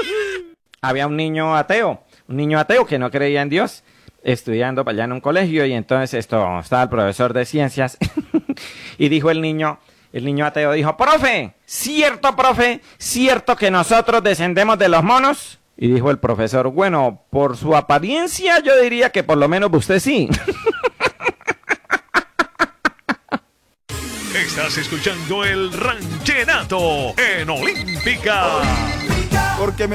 Había un niño ateo que no creía en Dios, estudiando para allá en un colegio, y entonces estaba el profesor de ciencias y dijo el niño ateo dijo: profe, cierto que nosotros descendemos de los monos. Y dijo el profesor: bueno, por su apariencia yo diría que por lo menos usted sí. Estás escuchando el Rancherato en Olímpica. Porque